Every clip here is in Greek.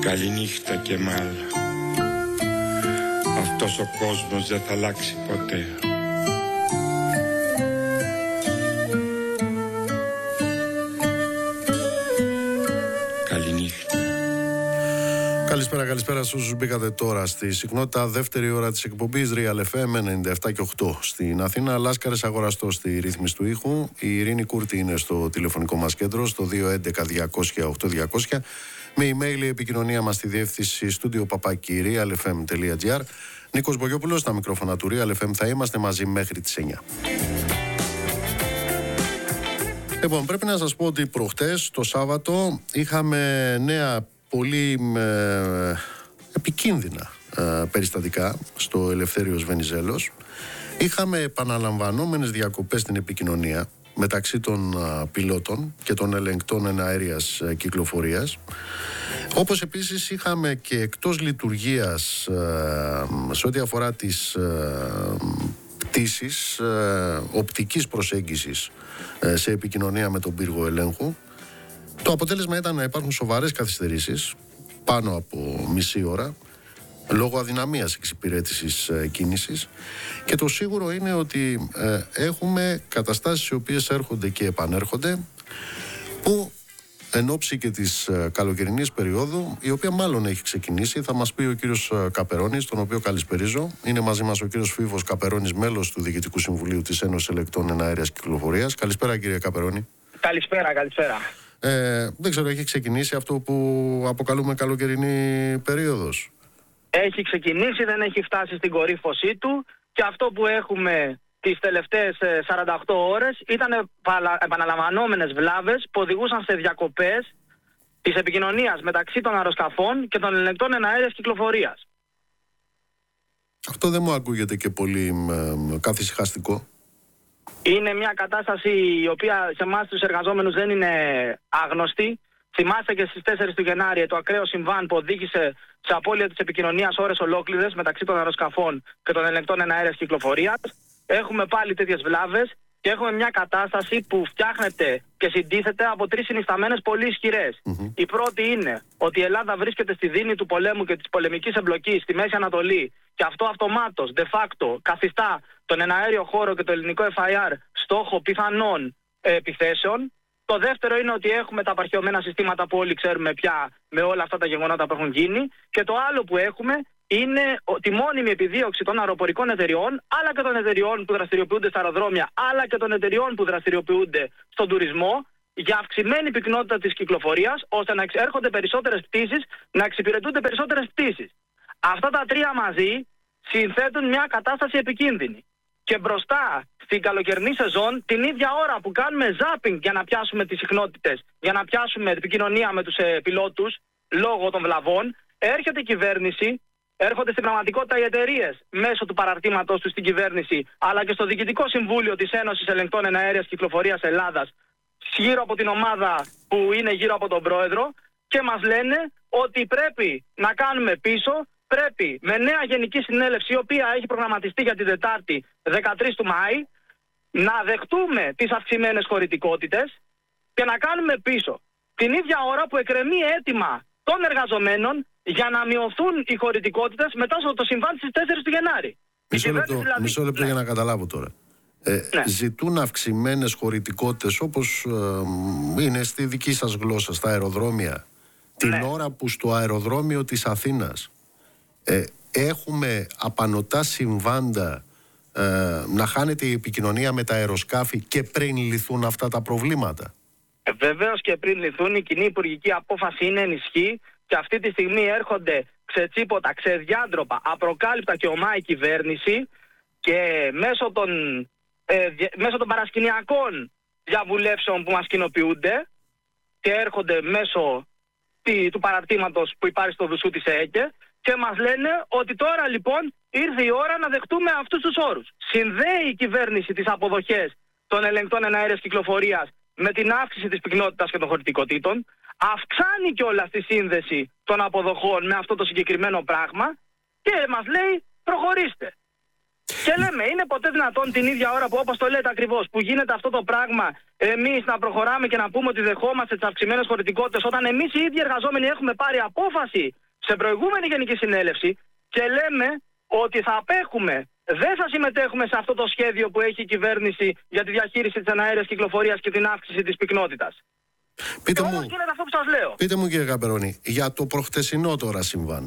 Καληνύχτα Κεμάλ. Αυτός ο κόσμος δεν θα αλλάξει ποτέ. Καληνύχτα. Καλησπέρα σε όσους μπήκατε τώρα στη συχνότητα. Δεύτερη ώρα της εκπομπής Real FM 97 και 8 στην Αθήνα. Λάσκαρες Αγοραστό στη ρύθμιση του ήχου. Η Ειρήνη Κούρτη είναι στο τηλεφωνικό μας κέντρο στο 211-200-8200. Με email η επικοινωνία μας στη διεύθυνση studio@realfm.gr. Νίκος Μπογιόπουλος στα μικρόφωνα του Real FM. Θα είμαστε μαζί μέχρι τις 9. Λοιπόν, πρέπει να σας πω ότι προχτές το Σάββατο είχαμε νέα πολύ επικίνδυνα περιστατικά στο Ελευθέριος Βενιζέλος. Είχαμε επαναλαμβανόμενες διακοπές στην επικοινωνία μεταξύ των πιλότων και των ελεγκτών εναέριας κυκλοφορίας, όπως επίσης είχαμε και εκτός λειτουργίας σε ό,τι αφορά τις πτήσεις οπτικής προσέγγισης σε επικοινωνία με τον πύργο ελέγχου. Το αποτέλεσμα ήταν να υπάρχουν σοβαρές καθυστερήσεις, πάνω από μισή ώρα, λόγω αδυναμίας εξυπηρέτησης κίνησης, και το σίγουρο είναι ότι έχουμε καταστάσεις οι οποίες έρχονται και επανέρχονται, που εν ώψη και της καλοκαιρινής περίοδου, η οποία μάλλον έχει ξεκινήσει, θα μας πει ο κύριος Καπερώνης, τον οποίο καλησπερίζω. Είναι μαζί μας ο κύριος Φίβος Καπερώνης, μέλος του Διοικητικού Συμβουλίου της Ένωσης Ελεγκτών Εναέριας Κυκλοφορίας. Καλησπέρα κύριε Καπερώνη. Καλησπέρα. Δεν ξέρω, έχει ξεκινήσει αυτό που αποκαλούμε καλοκαιρινή περίοδος? Έχει ξεκινήσει, δεν έχει φτάσει στην κορύφωσή του, και αυτό που έχουμε τις τελευταίες 48 ώρες ήταν επαναλαμβανόμενες βλάβες που οδηγούσαν σε διακοπές της επικοινωνίας μεταξύ των αεροσκαφών και των ελεγκτών εναέριας κυκλοφορίας. Αυτό δεν μου ακούγεται και πολύ καθησυχαστικό. Είναι μια κατάσταση η οποία σε εμάς τους εργαζόμενους δεν είναι άγνωστη. Θυμάστε και στις 4 του Γενάρη το ακραίο συμβάν που οδήγησε σε απώλεια της επικοινωνίας ώρες ολόκληρες μεταξύ των αεροσκαφών και των ελεγκτών εναέριας κυκλοφορίας. Έχουμε πάλι τέτοιες βλάβες και έχουμε μια κατάσταση που φτιάχνεται και συντίθεται από τρεις συνισταμένες πολύ ισχυρές. Η πρώτη είναι ότι η Ελλάδα βρίσκεται στη δίνη του πολέμου και της πολεμικής εμπλοκής στη Μέση Ανατολή, και αυτό αυτομάτως, de facto, καθιστά τον εναέριο χώρο και το ελληνικό FIR στόχο πιθανών επιθέσεων. Το δεύτερο είναι ότι έχουμε τα απαρχαιωμένα συστήματα που όλοι ξέρουμε πια με όλα αυτά τα γεγονότα που έχουν γίνει. Και το άλλο που έχουμε είναι τη μόνιμη επιδίωξη των αεροπορικών εταιριών, αλλά και των εταιριών που δραστηριοποιούνται στα αεροδρόμια, αλλά και των εταιριών που δραστηριοποιούνται στον τουρισμό, για αυξημένη πυκνότητα της κυκλοφορίας, ώστε να έρχονται περισσότερες πτήσεις, να εξυπηρετούνται περισσότερες πτήσεις. Αυτά τα τρία μαζί συνθέτουν μια κατάσταση επικίνδυνη. Και μπροστά στην καλοκαιρινή σεζόν, την ίδια ώρα που κάνουμε ζάπινγκ για να πιάσουμε τις συχνότητες, για να πιάσουμε επικοινωνία με τους πιλότους λόγω των βλαβών, έρχεται η κυβέρνηση, έρχονται στην πραγματικότητα οι εταιρείες μέσω του παραρτήματος τους στην κυβέρνηση, αλλά και στο Διοικητικό Συμβούλιο της Ένωσης Ελεγκτών Εναέριας Κυκλοφορίας Ελλάδας, γύρω από την ομάδα που είναι γύρω από τον πρόεδρο, και μας λένε ότι πρέπει να κάνουμε πίσω. Πρέπει με νέα Γενική Συνέλευση, η οποία έχει προγραμματιστεί για την Τετάρτη 13 του Μάη, να δεχτούμε τις αυξημένες χωρητικότητες και να κάνουμε πίσω. Την ίδια ώρα που εκκρεμεί αίτημα των εργαζομένων για να μειωθούν οι χωρητικότητες μετά το συμβάν στις 4 του Γενάρη. Μισό λεπτό για να καταλάβω τώρα. Ζητούν αυξημένες χωρητικότητες, όπως είναι στη δική σας γλώσσα, στα αεροδρόμια, την ώρα που στο αεροδρόμιο της Αθήνας έχουμε απανωτά συμβάντα, να χάνεται η επικοινωνία με τα αεροσκάφη και πριν λυθούν αυτά τα προβλήματα? Βεβαίως και πριν λυθούν. Η κοινή υπουργική απόφαση είναι ενισχύ και αυτή τη στιγμή έρχονται ξετσίποτα, ξεδιάντροπα, απροκάλυπτα και ομά η κυβέρνηση, και μέσω των παρασκηνιακών διαβουλεύσεων που μας κοινοποιούνται και έρχονται μέσω του παραρτήματος που υπάρχει στο δουσού της ΕΕΚΕ, και μας λένε ότι τώρα λοιπόν ήρθε η ώρα να δεχτούμε αυτούς τους όρους. Συνδέει η κυβέρνηση τις αποδοχές των ελεγκτών εναέριας κυκλοφορίας με την αύξηση της πυκνότητας και των χωρητικοτήτων, αυξάνει κιόλας τη σύνδεση των αποδοχών με αυτό το συγκεκριμένο πράγμα και μας λέει προχωρήστε. Και λέμε, είναι ποτέ δυνατόν την ίδια ώρα που, όπως το λέτε ακριβώς, που γίνεται αυτό το πράγμα, εμείς να προχωράμε και να πούμε ότι δεχόμαστε τις αυξημένες χωρητικότητες, όταν εμείς οι ίδιοι εργαζόμενοι έχουμε πάρει απόφαση σε προηγούμενη Γενική Συνέλευση και λέμε ότι θα απέχουμε, δεν θα συμμετέχουμε σε αυτό το σχέδιο που έχει η κυβέρνηση για τη διαχείριση της εναέρειας κυκλοφορίας και την αύξηση της πυκνότητας. Όμως γίνεται αυτό που σας λέω. Πείτε μου, κύριε Καπερώνη, για το προχτεσινό τώρα συμβάν.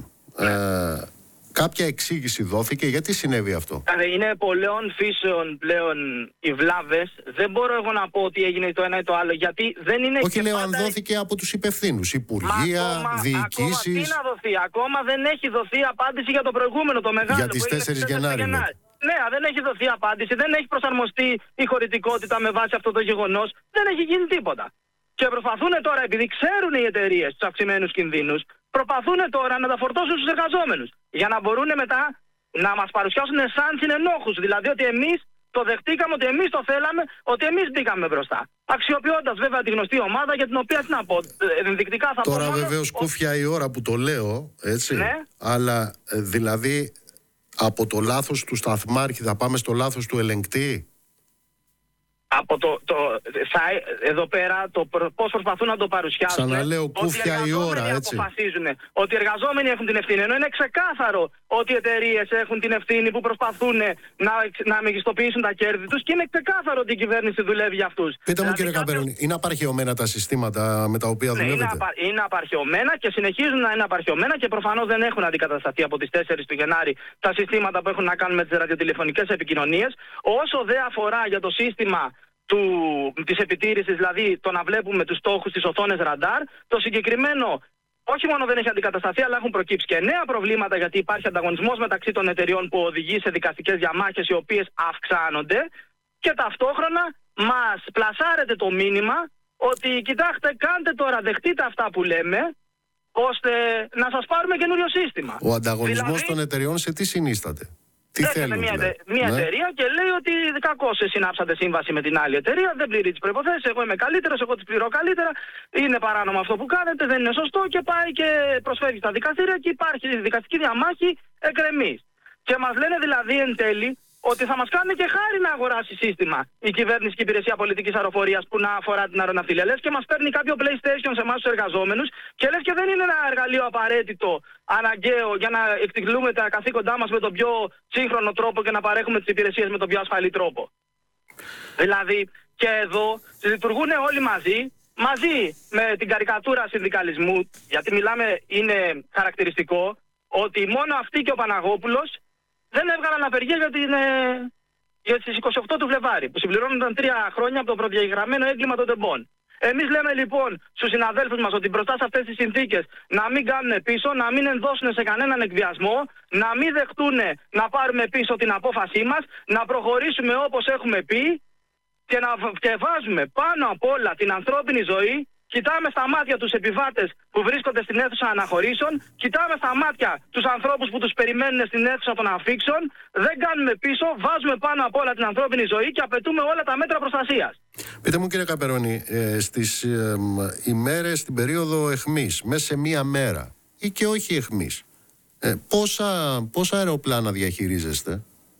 Κάποια εξήγηση δόθηκε γιατί συνέβη αυτό? Είναι πολλών φύσεων πλέον οι βλάβες. Δεν μπορώ εγώ να πω ότι έγινε το ένα ή το άλλο, γιατί δεν είναι. Όχι, λέω αν δόθηκε από τους υπευθύνους, υπουργεία, διοικήσεις. Τι να δοθεί, ακόμα δεν έχει δοθεί απάντηση για το προηγούμενο, το μεγάλο. Για τις 4 Γενάρη. Ναι, δεν έχει δοθεί απάντηση, δεν έχει προσαρμοστεί η χωρητικότητα με βάση αυτό το γεγονός, δεν έχει γίνει τίποτα. Και προσπαθούν τώρα, επειδή ξέρουν οι εταιρείες τους αυξημένους κινδύνους, προσπαθούν τώρα να τα φορτώσουν στους εργαζόμενους. Για να μπορούν μετά να μας παρουσιάσουν σαν συνενόχους. Δηλαδή ότι εμείς το δεχτήκαμε, ότι εμείς το θέλαμε, ότι εμείς μπήκαμε μπροστά. Αξιοποιώντας βέβαια τη γνωστή ομάδα για την οποία, τι να πω, ενδεικτικά θα πω. Τώρα βεβαίως κούφια η ώρα που το λέω, έτσι. Ναι. Αλλά δηλαδή από το λάθος του σταθμάρχη θα πάμε στο λάθος του ελεγκτή. Από εδώ πέρα πώς προσπαθούν να το παρουσιάσουν. Ξαναλέω, κούφια η ώρα, έτσι. Αποφασίζουν ότι οι εργαζόμενοι έχουν την ευθύνη. Ενώ είναι ξεκάθαρο ότι οι εταιρείες έχουν την ευθύνη που προσπαθούν να μεγιστοποιήσουν τα κέρδη τους, και είναι ξεκάθαρο ότι η κυβέρνηση δουλεύει για αυτούς. Πείτε μου, κύριε Καπερώνη, είναι απαρχαιωμένα τα συστήματα με τα οποία δουλεύετε? Είναι απαρχαιωμένα και συνεχίζουν να είναι απαρχαιωμένα, και προφανώς δεν έχουν αντικατασταθεί από τις 4 του Γενάρη τα συστήματα που έχουν να κάνουν με τις ραδιοτηλεφωνικές επικοινωνίες. Όσο δεν αφορά για το σύστημα της επιτήρησης, δηλαδή το να βλέπουμε τους στόχους στις οθόνες ραντάρ, το συγκεκριμένο όχι μόνο δεν έχει αντικατασταθεί, αλλά έχουν προκύψει και νέα προβλήματα, γιατί υπάρχει ανταγωνισμός μεταξύ των εταιριών που οδηγεί σε δικαστικές διαμάχες οι οποίες αυξάνονται, και ταυτόχρονα μας πλασάρεται το μήνυμα ότι κοιτάξτε, κάντε τώρα, δεχτείτε αυτά που λέμε, ώστε να σας πάρουμε καινούριο σύστημα. Ο ανταγωνισμός των εταιριών σε τι συνίσταται? Έρχεται μια εταιρεία και λέει ότι κακώς συνάψατε σύμβαση με την άλλη εταιρεία, δεν πληρεί τις προϋποθέσεις, εγώ είμαι καλύτερος, εγώ τις πληρώ καλύτερα, είναι παράνομο αυτό που κάνετε, δεν είναι σωστό, και πάει και προσφεύγει στα δικαστήρια και υπάρχει δικαστική διαμάχη εκκρεμής. Και μας λένε δηλαδή εν τέλει ότι θα μας κάνουν και χάρη να αγοράσει σύστημα η κυβέρνηση και η υπηρεσία πολιτικής αεροφορίας που να αφορά την αεροναυτιλία. Λες και μας παίρνει κάποιο PlayStation σε εμάς τους εργαζόμενους, και λες και δεν είναι ένα εργαλείο απαραίτητο, αναγκαίο, για να εκτελούμε τα καθήκοντά μας με τον πιο σύγχρονο τρόπο και να παρέχουμε τις υπηρεσίες με τον πιο ασφαλή τρόπο. Δηλαδή, και εδώ λειτουργούν όλοι μαζί με την καρικατούρα συνδικαλισμού, γιατί είναι χαρακτηριστικό ότι μόνο αυτοί και ο Παναγόπουλος δεν έβγαλαν απεργία για τις 28 του Φλεβάρι, που συμπληρώνονταν 3 χρόνια από το προδιαγραμμένο έγκλημα των τεμπών. Εμείς λέμε λοιπόν στους συναδέλφους μας ότι μπροστά σε αυτές τις συνθήκες να μην κάνουν πίσω, να μην ενδώσουν σε κανέναν εκβιασμό, να μην δεχτούν να πάρουμε πίσω την απόφασή μας, να προχωρήσουμε όπως έχουμε πει και βάζουμε πάνω απ' όλα την ανθρώπινη ζωή. Κοιτάμε στα μάτια τους επιβάτες που βρίσκονται στην αίθουσα αναχωρήσεων, κοιτάμε στα μάτια τους ανθρώπους που τους περιμένουν στην αίθουσα των αφήξεων, δεν κάνουμε πίσω, βάζουμε πάνω απ' όλα την ανθρώπινη ζωή και απαιτούμε όλα τα μέτρα προστασίας. Πείτε μου, κύριε Καπερώνη, στις ημέρες, στην περίοδο εχμής, μέσα σε μία μέρα ή και όχι εχμής, πόσα αεροπλάνα διαχειρίζεστε?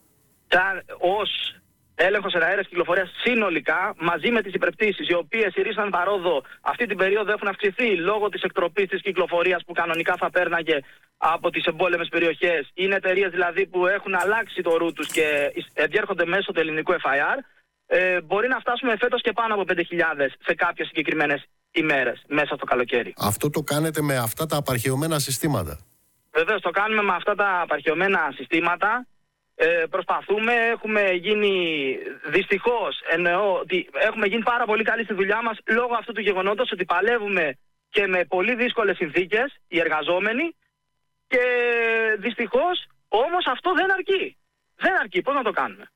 Ως έλεγχος αέρας κυκλοφορίας συνολικά, μαζί με τις υπερπτήσεις, οι οποίες ήρθαν παρόδο αυτή την περίοδο, έχουν αυξηθεί λόγω της εκτροπής της κυκλοφορίας που κανονικά θα πέρναγε από τις εμπόλεμες περιοχές. Είναι εταιρείες δηλαδή που έχουν αλλάξει το ρου τους και διέρχονται μέσω του ελληνικού FIR. Μπορεί να φτάσουμε φέτος και πάνω από 5.000 σε κάποιες συγκεκριμένες ημέρες μέσα στο καλοκαίρι. Αυτό το κάνετε με αυτά τα απαρχαιωμένα συστήματα? Βεβαίως, το κάνουμε με αυτά τα απαρχαιωμένα συστήματα. Προσπαθούμε, έχουμε γίνει, δυστυχώς εννοώ ότι έχουμε γίνει πάρα πολύ καλή στη δουλειά μας λόγω αυτού του γεγονότος ότι παλεύουμε και με πολύ δύσκολες συνθήκες οι εργαζόμενοι, και δυστυχώς όμως αυτό δεν αρκεί. Δεν αρκεί, πώς να το κάνουμε?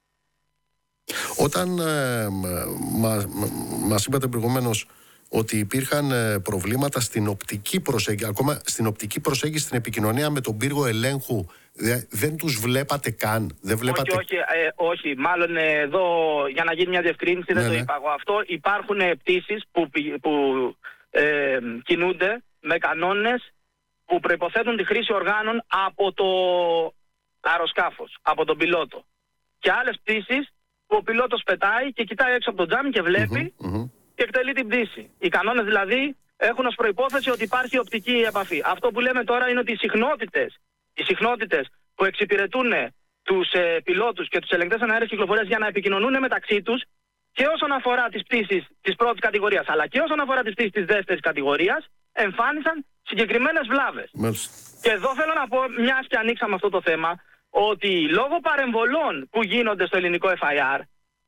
Όταν μας είπατε προηγουμένως ότι υπήρχαν προβλήματα στην οπτική προσέγγιση, ακόμα στην οπτική προσέγγιση, στην επικοινωνία με τον πύργο ελέγχου, δεν τους βλέπατε καν? Δεν βλέπατε... Όχι. Μάλλον εδώ, για να γίνει μια διευκρίνηση, δεν το είπα εγώ αυτό. Υπάρχουν πτήσεις που κινούνται με κανόνες που προϋποθέτουν τη χρήση οργάνων από το αεροσκάφος, από τον πιλότο. και άλλες πτήσεις που ο πιλότος πετάει και κοιτάει έξω από το τζάμι και βλέπει και εκτελεί την πτήση. Οι κανόνες δηλαδή έχουν ως προϋπόθεση ότι υπάρχει οπτική επαφή. Αυτό που λέμε τώρα είναι ότι οι συχνότητες που εξυπηρετούν τους πιλότους και τους ελεγκτές εναέρειας κυκλοφορίας για να επικοινωνούν μεταξύ τους και όσον αφορά τις πτήσεις της πρώτης κατηγορίας αλλά και όσον αφορά τις πτήσεις της δεύτερης κατηγορίας εμφάνισαν συγκεκριμένες βλάβες. Και εδώ θέλω να πω, μιας και ανοίξαμε αυτό το θέμα, ότι λόγω παρεμβολών που γίνονται στο ελληνικό FIR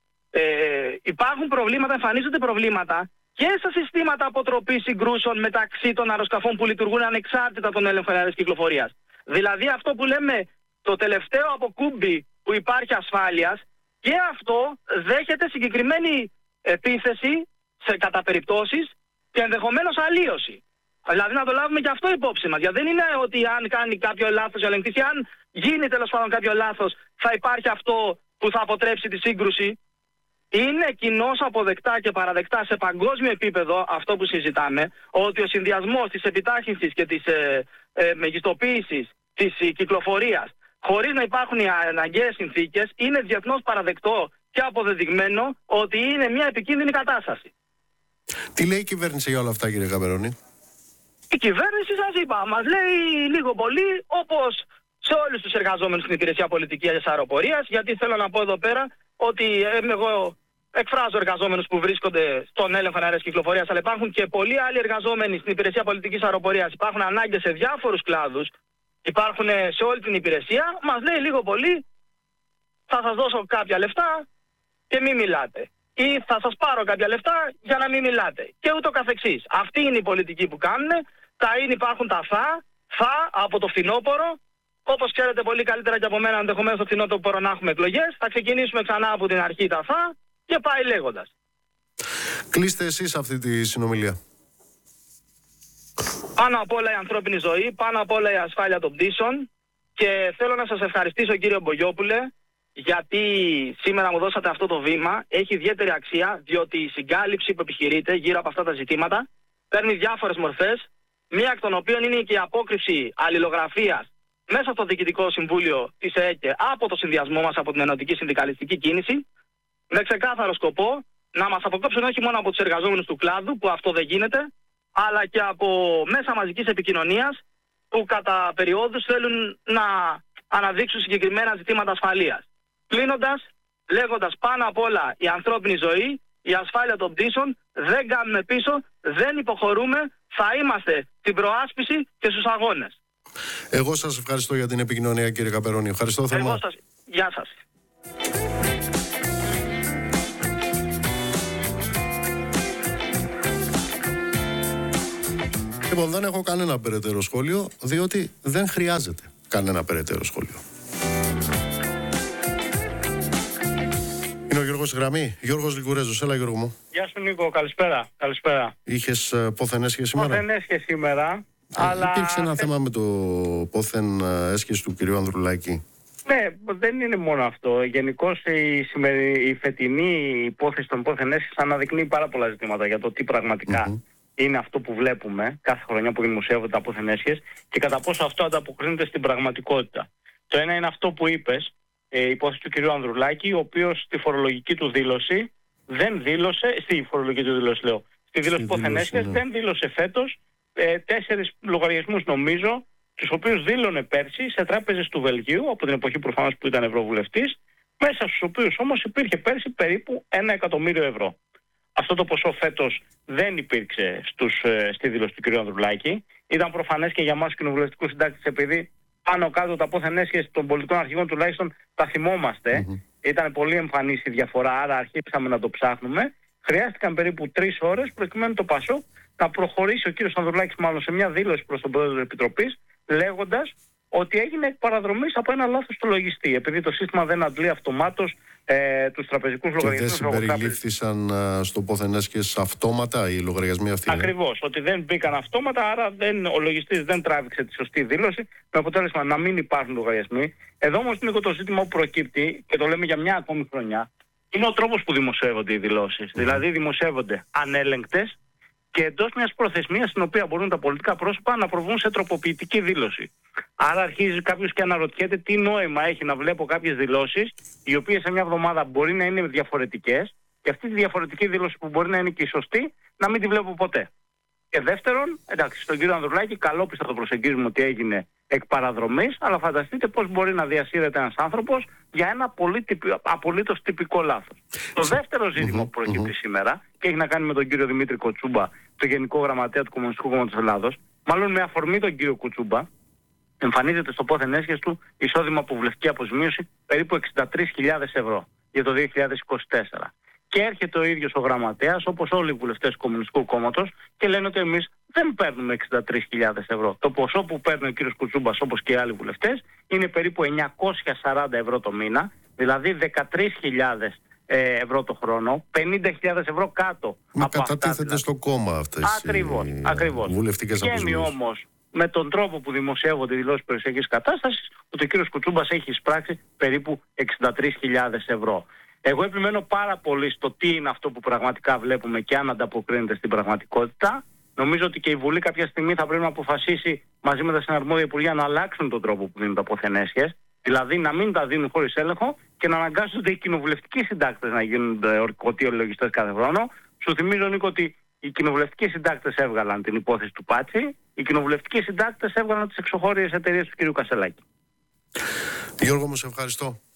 υπάρχουν προβλήματα, εμφανίζονται προβλήματα και στα συστήματα αποτροπής συγκρούσεων μεταξύ των αεροσκαφών που λειτουργούν ανεξάρτητα των έλεγχων εναέρειας κυκλοφορίας. Δηλαδή αυτό που λέμε το τελευταίο αποκούμπι που υπάρχει ασφάλειας, και αυτό δέχεται συγκεκριμένη επίθεση σε κατά περιπτώσεις και ενδεχομένως αλλίωση. Δηλαδή να το λάβουμε και αυτό υπόψη μας. Γιατί δεν είναι ότι αν κάνει κάποιο λάθος ο ελεγκτής ή αν γίνει τέλος πάντων κάποιο λάθος θα υπάρχει αυτό που θα αποτρέψει τη σύγκρουση. Είναι κοινώς αποδεκτά και παραδεκτά σε παγκόσμιο επίπεδο αυτό που συζητάμε, ότι ο συνδυασμός της επιτάχυνσης και της μεγιστοποίησης της κυκλοφορίας χωρίς να υπάρχουν οι αναγκαίες συνθήκες είναι διεθνώς παραδεκτό και αποδεδειγμένο ότι είναι μια επικίνδυνη κατάσταση. Τι λέει η κυβέρνηση για όλα αυτά, κύριε Καπερώνη? Η κυβέρνηση, σας είπα, μας λέει λίγο πολύ όπως σε όλους τους εργαζόμενους στην υπηρεσία πολιτικής αεροπορίας, γιατί θέλω να πω εδώ πέρα ότι εγώ εκφράζω εργαζόμενους που βρίσκονται στον έλεγχο εναέρειας κυκλοφορίας, αλλά υπάρχουν και πολλοί άλλοι εργαζόμενοι στην υπηρεσία πολιτικής αεροπορίας. Υπάρχουν ανάγκες σε διάφορους κλάδους, υπάρχουν σε όλη την υπηρεσία. Μας λέει λίγο πολύ, θα σας δώσω κάποια λεφτά και μην μιλάτε. Ή θα σας πάρω κάποια λεφτά για να μην μιλάτε. Και ούτω καθεξής. Αυτή είναι η πολιτική που κάνουν. Υπάρχουν τα θα από το φθινόπωρο. Όπως ξέρετε πολύ καλύτερα και από μένα, ενδεχομένως το φθινόπωρο να έχουμε εκλογές. Θα ξεκινήσουμε ξανά από την αρχή τα θα και πάει λέγοντας. Κλείστε εσείς αυτή τη συνομιλία. Πάνω απ' όλα η ανθρώπινη ζωή, πάνω απ' όλα η ασφάλεια των πτήσεων. Και θέλω να σας ευχαριστήσω, κύριε Μπογιόπουλε, γιατί σήμερα μου δώσατε αυτό το βήμα. Έχει ιδιαίτερη αξία, διότι η συγκάλυψη που επιχειρείται γύρω από αυτά τα ζητήματα παίρνει διάφορες μορφές. Μία εκ των οποίων είναι και η απόκρυψη αλληλογραφίας μέσα στο Διοικητικό Συμβούλιο της ΕΕΚΕ από το συνδυασμό μας, από την Ενωτική Συνδικαλιστική Κίνηση, με ξεκάθαρο σκοπό να μας αποκόψουν όχι μόνο από τους εργαζόμενους του κλάδου, που αυτό δεν γίνεται, αλλά και από μέσα μαζικής επικοινωνίας που κατά περιόδους θέλουν να αναδείξουν συγκεκριμένα ζητήματα ασφαλείας. Κλείνοντας, λέγοντας πάνω απ' όλα η ανθρώπινη ζωή, η ασφάλεια των πτήσεων, δεν κάνουμε πίσω, δεν υποχωρούμε, θα είμαστε στην προάσπιση και στους αγώνες. Εγώ σας ευχαριστώ για την επικοινωνία, κύριε Καπερώνη. Ευχαριστώ θερμά. Γεια σας. Λοιπόν, δεν έχω κανένα περαιτέρω σχόλιο, διότι δεν χρειάζεται κανένα περαιτέρω σχόλιο. Είναι ο Γιώργος στη γραμμή. Γιώργος Λικουρέζος, έλα Γιώργο μου. Γεια σου Νίκο, καλησπέρα. Είχες πόθεν έσχεση σήμερα? Πόθεν έσχεση σήμερα, αλλά... Υπήρξε ένα θέμα με το πόθεν έσχεση του κυρίου Ανδρουλάκη. Ναι, δεν είναι μόνο αυτό. Γενικώς η φετινή υπόθεση των πόθεν έσχεση αναδεικνύει πάρα πολλά ζητήματα για το τι πραγματικά είναι αυτό που βλέπουμε κάθε χρονιά που δημοσιεύονται τα πόθεν έσχεση και κατά πόσο αυτό ανταποκρίνεται στην πραγματικότητα. Το ένα είναι αυτό που είπες, η υπόθεση του κυρίου Ανδρουλάκη, ο οποίος στη φορολογική του δήλωση δεν δήλωσε, στη δήλωση πόθεν έσχεση δεν δήλωσε φέτος 4 λογαριασμούς νομίζω, τους οποίους δήλωνε πέρσι σε τράπεζες του Βελγίου, από την εποχή προφανώς που ήταν ευρωβουλευτής, μέσα στους οποίους όμως υπήρχε πέρσι περίπου 1 εκατομμύριο ευρώ. Αυτό το ποσό φέτος δεν υπήρξε στη δήλωση του κ. Ανδρουλάκη. Ήταν προφανές και για εμάς τους κοινοβουλευτικούς συντάκτες, επειδή πάνω κάτω τα πόθεν έσχεση των πολιτικών αρχηγών τουλάχιστον τα θυμόμαστε. Ήταν πολύ εμφανής η διαφορά, άρα αρχίσαμε να το ψάχνουμε. Χρειάστηκαν περίπου 3 ώρες προκειμένου το ΠΑΣΟΚ να προχωρήσει ο κ. Ανδρουλάκης μάλλον σε μια δήλωση προς τον πρόεδρο της Επιτροπής, λέγοντας ότι έγινε εκ παραδρομής από ένα λάθος του λογιστή, επειδή το σύστημα δεν αντλεί αυτομάτως τους τραπεζικούς λογαριασμούς. Και δεν συμπεριλήφθησαν στο πόθεν έσχεση αυτόματα οι λογαριασμοί αυτοί? Ακριβώς, ότι δεν μπήκαν αυτόματα, άρα ο λογιστής δεν τράβηξε τη σωστή δήλωση, με αποτέλεσμα να μην υπάρχουν λογαριασμοί. Εδώ όμως είναι το ζήτημα που προκύπτει, και το λέμε για μια ακόμη χρονιά, είναι ο τρόπος που δημοσιεύονται οι δηλώσεις. Δηλαδή δημοσιεύονται ανέλεγκτες και εντός μιας προθεσμίας στην οποία μπορούν τα πολιτικά πρόσωπα να προβούν σε τροποποιητική δήλωση. Άρα αρχίζει κάποιος και αναρωτιέται τι νόημα έχει να βλέπω κάποιες δηλώσεις, οι οποίες σε μια εβδομάδα μπορεί να είναι διαφορετικές, και αυτή τη διαφορετική δήλωση που μπορεί να είναι και η σωστή, να μην τη βλέπω ποτέ. Και δεύτερον, εντάξει, στον κύριο Ανδρουλάκη, καλόπιστα το προσεγγίζουμε ότι έγινε εκ παραδρομής, αλλά φανταστείτε πώς μπορεί να διασύρεται ένας άνθρωπος για ένα απολύτως τυπικό λάθος. Το δεύτερο ζήτημα που προκύπτει σήμερα και έχει να κάνει με τον κύριο Δημήτρη Κοτσούμπα, το Γενικό Γραμματέα του Κομμουνιστικού Κόμματος Ελλάδος, μάλλον με αφορμή τον κύριο Κουτσούμπα, εμφανίζεται στο πόθεν έσχες του εισόδημα από βουλευτική αποζημίωση περίπου 63.000 ευρώ για το 2024. Και έρχεται ο ίδιος ο γραμματέας, όπως όλοι οι βουλευτές του Κομμουνιστικού Κόμματος, και λένε ότι εμείς δεν παίρνουμε 63.000 ευρώ. Το ποσό που παίρνει ο κύριος Κουτσούμπας, όπως και οι άλλοι βουλευτές, είναι περίπου 940 ευρώ το μήνα, δηλαδή 13.000 ευρώ το χρόνο, 50.000 ευρώ κάτω από αυτά. Κατατίθεται στο κόμμα αυτές οι βουλευτικές αποζημίωσεις. Όμως, με τον τρόπο που δημοσιεύονται οι δηλώσεις περιουσιακής κατάστασης, ότι ο κύριος Κουτσούμπας έχει εισπράξει περίπου 63.000 ευρώ. Εγώ επιμένω πάρα πολύ στο τι είναι αυτό που πραγματικά βλέπουμε και αν ανταποκρίνεται στην πραγματικότητα. Νομίζω ότι και η Βουλή κάποια στιγμή θα πρέπει να αποφασίσει μαζί με τα συναρμόδια υπουργεία να αλλάξουν τον τρόπο που δίνουν τα αποθενέσχες. Δηλαδή να μην τα δίνουν χωρίς έλεγχο και να αναγκάζονται οι κοινοβουλευτικοί συντάκτες να γίνουν ορκωτοί λογιστές κάθε χρόνο. Σου θυμίζω, Νίκο, ότι οι κοινοβουλευτικοί συντάκτες έβγαλαν την υπόθεση του Πάτσι, οι κοινοβουλευτικοί συντάκτες έβγαλαν τις εξωχώριες εταιρείες του κ. Κασελάκη. Γιώργο μου, σε ευχαριστώ.